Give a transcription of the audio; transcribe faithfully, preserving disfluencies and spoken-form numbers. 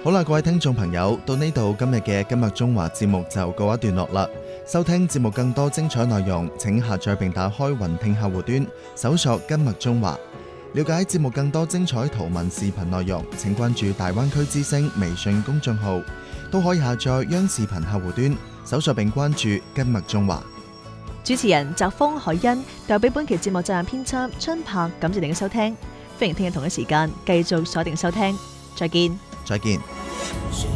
好啦，各位聽眾朋友，到呢度今日嘅今日中華節目就告一段落啦。收聽節目更多精彩內容，請下載並打開雲聽客戶端，搜索今日中華。了解節目更多精彩圖文視頻內容，請關注大灣區之聲微信公眾號，都可以下載央視頻客戶端，搜索並關注今日中華。 主持人澤峰、海欣，代表本期節目責任編輯春柏，感謝您嘅收聽，歡迎聽日同一時間繼續鎖定收聽，再見。 再見。